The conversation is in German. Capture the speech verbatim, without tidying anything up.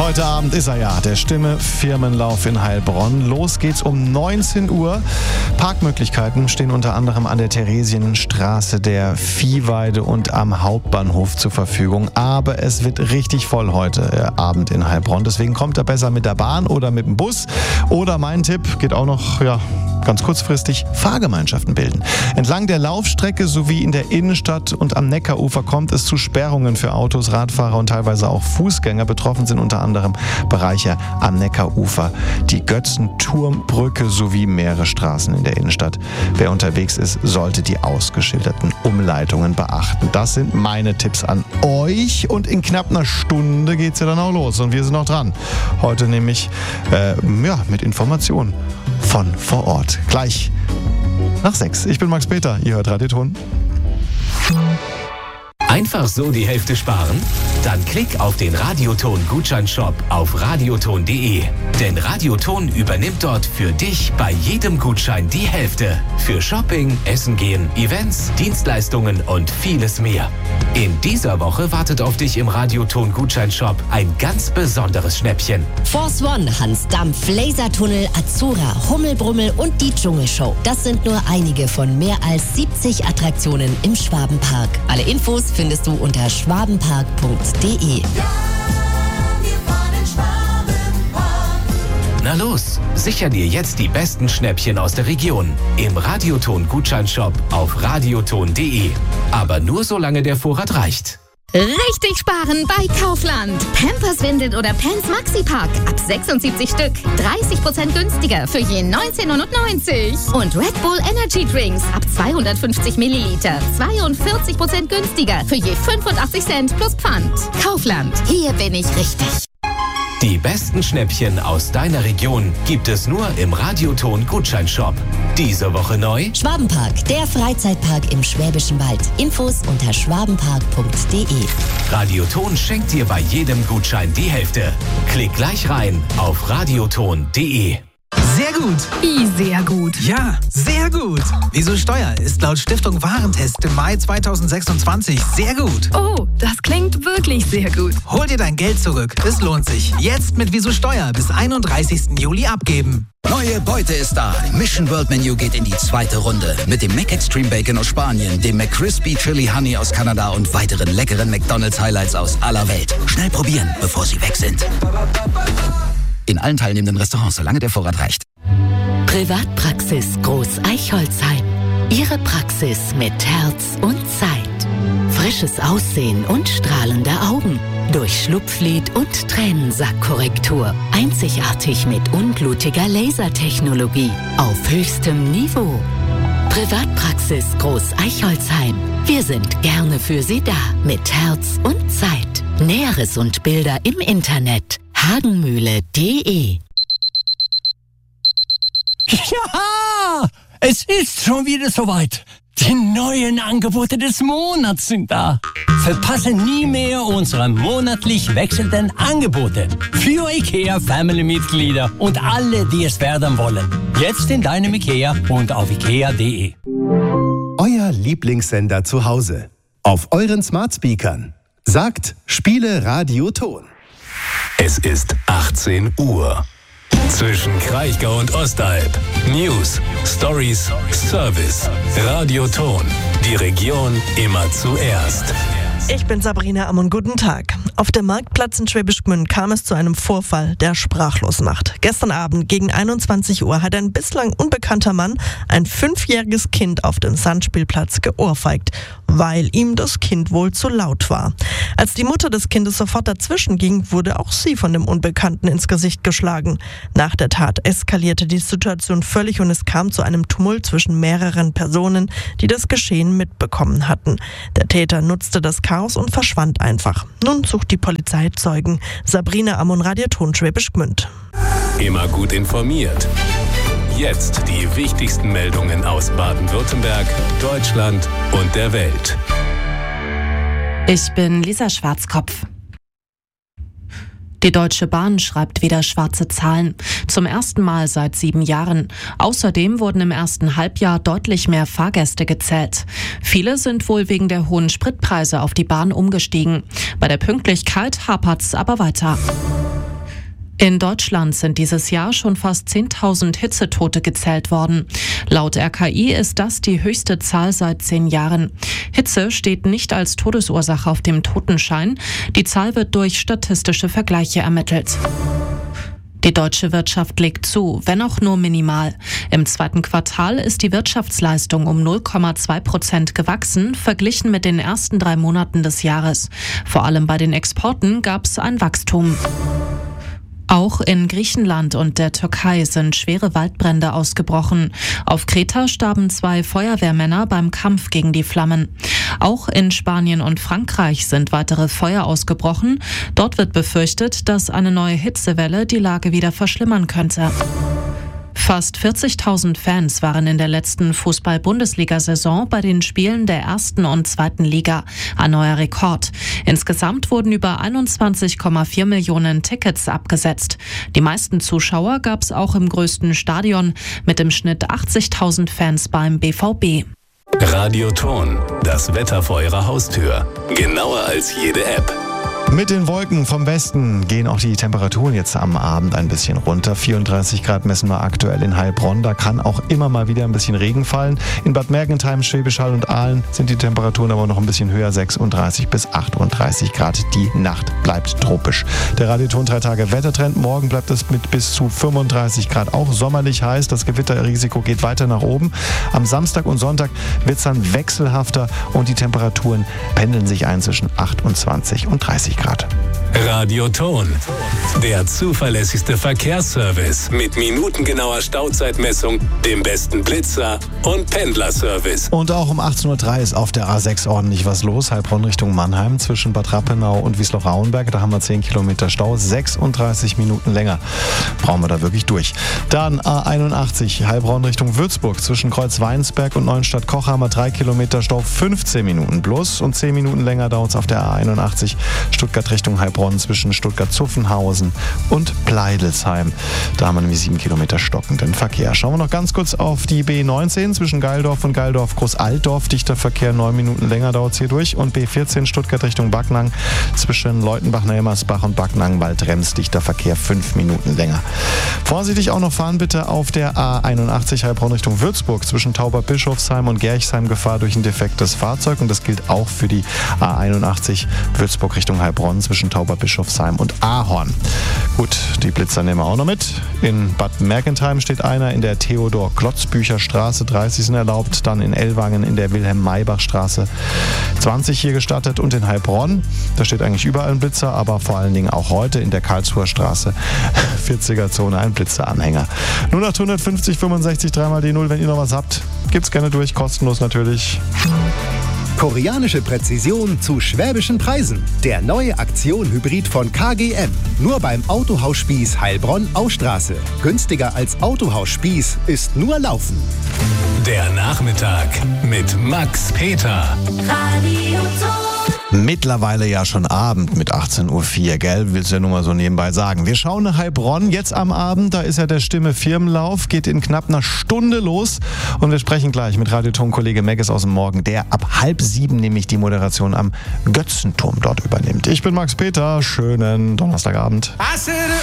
Heute Abend ist er ja, der Stimme-Firmenlauf in Heilbronn. Los geht's um neunzehn Uhr. Parkmöglichkeiten stehen unter anderem an der Theresienstraße, der Viehweide und am Hauptbahnhof zur Verfügung. Aber es wird richtig voll heute Abend in Heilbronn. Deswegen kommt er besser mit der Bahn oder mit dem Bus. Oder mein Tipp, geht auch noch, ja, ganz kurzfristig, Fahrgemeinschaften bilden. Entlang der Laufstrecke sowie in der Innenstadt und am Neckarufer kommt es zu Sperrungen für Autos, Radfahrer und teilweise auch Fußgänger. Betroffen sind unter anderem Bereiche am Neckarufer, die Götzenturmbrücke sowie mehrere Straßen in der Innenstadt. Wer unterwegs ist, sollte die ausgeschilderten Umleitungen beachten. Das sind meine Tipps an euch und in knapp einer Stunde geht es ja dann auch los und wir sind noch dran. Heute nämlich äh, ja, mit Informationen von vor Ort. Gleich nach sechs. Ich bin Max Peter, ihr hört Radioton. Einfach so die Hälfte sparen? Dann klick auf den Radioton-Gutscheinshop auf radioton punkt de. Denn Radioton übernimmt dort für dich bei jedem Gutschein die Hälfte. Für Shopping, Essen gehen, Events, Dienstleistungen und vieles mehr. In dieser Woche wartet auf dich im Radioton-Gutscheinshop ein ganz besonderes Schnäppchen. Force One, Hans Dampf, Lasertunnel, Azura, Hummelbrummel und die Dschungelshow. Das sind nur einige von mehr als siebzig Attraktionen im Schwabenpark. Alle Infos findest du unter schwabenpark punkt de. Na los, sicher dir jetzt die besten Schnäppchen aus der Region im Radioton-Gutscheinshop auf radioton punkt de. Aber nur solange der Vorrat reicht. Richtig sparen bei Kaufland. Pampers-Windeln oder Pants Maxi-Pack ab sechsundsiebzig Stück. dreißig Prozent günstiger für je neunzehn neunundneunzig. Und Red Bull Energy Drinks ab zweihundertfünfzig Milliliter. zweiundvierzig Prozent günstiger für je fünfundachtzig Cent plus Pfand. Kaufland. Hier bin ich richtig. Die besten Schnäppchen aus deiner Region gibt es nur im Radioton-Gutscheinshop. Diese Woche neu: Schwabenpark, der Freizeitpark im Schwäbischen Wald. Infos unter schwabenpark punkt de. Radioton schenkt dir bei jedem Gutschein die Hälfte. Klick gleich rein auf radioton punkt de. Sehr gut. Wie sehr gut? Ja, sehr gut. Wieso Steuer ist laut Stiftung Warentest im Mai zweitausendsechsundzwanzig sehr gut. Oh, das klingt wirklich sehr gut. Hol dir dein Geld zurück. Es lohnt sich. Jetzt mit Wieso Steuer bis einunddreißigsten Juli abgeben. Neue Beute ist da. Mission World Menu geht in die zweite Runde. Mit dem Mac Extreme Bacon aus Spanien, dem McCrispy Chili Honey aus Kanada und weiteren leckeren McDonald's Highlights aus aller Welt. Schnell probieren, bevor sie weg sind. In allen teilnehmenden Restaurants, solange der Vorrat reicht. Privatpraxis Groß Eichholzheim. Ihre Praxis mit Herz und Zeit. Frisches Aussehen und strahlende Augen. Durch Schlupflid und Tränensackkorrektur. Einzigartig mit unblutiger Lasertechnologie. Auf höchstem Niveau. Privatpraxis Groß Eichholzheim. Wir sind gerne für Sie da. Mit Herz und Zeit. Näheres und Bilder im Internet. hagenmühle punkt de. Ja, es ist schon wieder soweit. Die neuen Angebote des Monats sind da. Verpasse nie mehr unsere monatlich wechselnden Angebote für IKEA Family-Mitglieder und alle, die es werden wollen. Jetzt in deinem IKEA und auf ikea punkt de. Euer Lieblingssender zu Hause. Auf euren Smart-Speakern. Sagt, spiele Radioton. Es ist achtzehn Uhr. Zwischen Kraichgau und Ostalb. News, Stories, Service. Radioton. Die Region immer zuerst. Ich bin Sabrina Ammon, guten Tag. Auf dem Marktplatz in Schwäbisch Gmünd kam es zu einem Vorfall, der sprachlos macht. Gestern Abend gegen einundzwanzig Uhr hat ein bislang unbekannter Mann ein fünfjähriges Kind auf dem Sandspielplatz geohrfeigt, weil ihm das Kind wohl zu laut war. Als die Mutter des Kindes sofort dazwischen ging, wurde auch sie von dem Unbekannten ins Gesicht geschlagen. Nach der Tat eskalierte die Situation völlig und es kam zu einem Tumult zwischen mehreren Personen, die das Geschehen mitbekommen hatten. Der Täter nutzte das Chaos und verschwand einfach. Nun sucht die Polizei Zeugen. Sabrina Ammon, Radioton Schwäbisch Gmünd. Immer gut informiert. Jetzt die wichtigsten Meldungen aus Baden-Württemberg, Deutschland und der Welt. Ich bin Lisa Schwarzkopf. Die Deutsche Bahn schreibt wieder schwarze Zahlen. Zum ersten Mal seit sieben Jahren. Außerdem wurden im ersten Halbjahr deutlich mehr Fahrgäste gezählt. Viele sind wohl wegen der hohen Spritpreise auf die Bahn umgestiegen. Bei der Pünktlichkeit hapert's aber weiter. In Deutschland sind dieses Jahr schon fast zehntausend Hitzetote gezählt worden. Laut R K I ist das die höchste Zahl seit zehn Jahren. Hitze steht nicht als Todesursache auf dem Totenschein. Die Zahl wird durch statistische Vergleiche ermittelt. Die deutsche Wirtschaft legt zu, wenn auch nur minimal. Im zweiten Quartal ist die Wirtschaftsleistung um null Komma zwei Prozent gewachsen, verglichen mit den ersten drei Monaten des Jahres. Vor allem bei den Exporten gab es ein Wachstum. Auch in Griechenland und der Türkei sind schwere Waldbrände ausgebrochen. Auf Kreta starben zwei Feuerwehrmänner beim Kampf gegen die Flammen. Auch in Spanien und Frankreich sind weitere Feuer ausgebrochen. Dort wird befürchtet, dass eine neue Hitzewelle die Lage wieder verschlimmern könnte. Fast vierzigtausend Fans waren in der letzten Fußball-Bundesliga-Saison bei den Spielen der ersten und zweiten Liga. Ein neuer Rekord. Insgesamt wurden über einundzwanzig Komma vier Millionen Tickets abgesetzt. Die meisten Zuschauer gab es auch im größten Stadion mit im Schnitt achtzigtausend Fans beim B V B. Radioton, das Wetter vor Ihrer Haustür. Genauer als jede App. Mit den Wolken vom Westen gehen auch die Temperaturen jetzt am Abend ein bisschen runter. vierunddreißig Grad messen wir aktuell in Heilbronn. Da kann auch immer mal wieder ein bisschen Regen fallen. In Bad Mergentheim, Schwäbisch Hall und Aalen sind die Temperaturen aber noch ein bisschen höher. sechsunddreißig bis achtunddreißig Grad. Die Nacht bleibt tropisch. Der Radioton drei Tage Wettertrend. Morgen bleibt es mit bis zu fünfunddreißig Grad auch sommerlich heiß. Das Gewitterrisiko geht weiter nach oben. Am Samstag und Sonntag wird es dann wechselhafter und die Temperaturen pendeln sich ein zwischen achtundzwanzig und dreißig Grad. Radioton, der zuverlässigste Verkehrsservice mit minutengenauer Stauzeitmessung, dem besten Blitzer und Pendlerservice. Und auch um achtzehn Uhr drei ist auf der A sechs ordentlich was los. Heilbronn Richtung Mannheim zwischen Bad Rappenau und Wiesloch-Rauenberg. Da haben wir zehn Kilometer Stau, sechsunddreißig Minuten länger. Brauchen wir da wirklich durch. Dann A einundachtzig Heilbronn Richtung Würzburg zwischen Kreuzweinsberg und Neuenstadt-Koch haben wir drei Kilometer Stau, fünfzehn Minuten plus und zehn Minuten länger dauert es auf der A einundachtzig Stuttgart Richtung Heilbronn zwischen Stuttgart-Zuffenhausen und Pleidelsheim. Da haben wir nämlich sieben Kilometer stockenden Verkehr. Schauen wir noch ganz kurz auf die B neunzehn zwischen Geildorf und Geildorf-Großaltdorf. Dichter Verkehr, neun Minuten länger dauert es hier durch. Und B vierzehn Stuttgart Richtung Backnang zwischen Leutenbach-Nelmersbach und Backnang-Waldrems. Dichter Verkehr, fünf Minuten länger. Vorsichtig auch noch fahren bitte auf der A einundachtzig Heilbronn Richtung Würzburg zwischen Tauber-Bischofsheim und Gerchsheim. Gefahr durch ein defektes Fahrzeug. Und das gilt auch für die A einundachtzig Würzburg Richtung Heilbronn zwischen Tauber-Bischofsheim und Ahorn. Gut, die Blitzer nehmen wir auch noch mit. In Bad Mergentheim steht einer, in der Theodor-Klotzbücher-Straße dreißig sind erlaubt, dann in Ellwangen in der Wilhelm-Maybach-Straße zwanzig hier gestartet und in Heilbronn, da steht eigentlich überall ein Blitzer, aber vor allen Dingen auch heute in der Karlsruher Straße vierziger Zone ein Blitzeranhänger. null acht fünfzig fünfundsechzig dreimal die null, wenn ihr noch was habt, gibt's gerne durch, kostenlos natürlich. Koreanische Präzision zu schwäbischen Preisen. Der neue Aktion-Hybrid von K G M. Nur beim Autohaus Spieß Heilbronn-Austraße. Günstiger als Autohaus Spieß ist nur Laufen. Der Nachmittag mit Max Peter. Radioton. Mittlerweile ja schon Abend mit achtzehn Uhr vier, gell? Willst du ja nur mal so nebenbei sagen. Wir schauen nach Heilbronn jetzt am Abend. Da ist ja der Stimme Firmenlauf. Geht in knapp einer Stunde los. Und wir sprechen gleich mit Radioton-Kollege Megges aus dem Morgen, der ab halb sieben nämlich die Moderation am Götzenturm dort übernimmt. Ich bin Max Peter. Schönen Donnerstagabend.